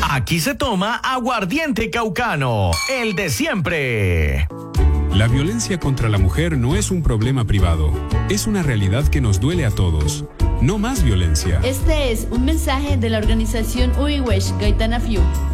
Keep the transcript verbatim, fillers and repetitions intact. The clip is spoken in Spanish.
Aquí se toma aguardiente caucano, el de siempre. La violencia contra la mujer no es un problema privado, es una realidad que nos duele a todos. No más violencia. Este es un mensaje de la organización Uiwesh Gaitana Fiu.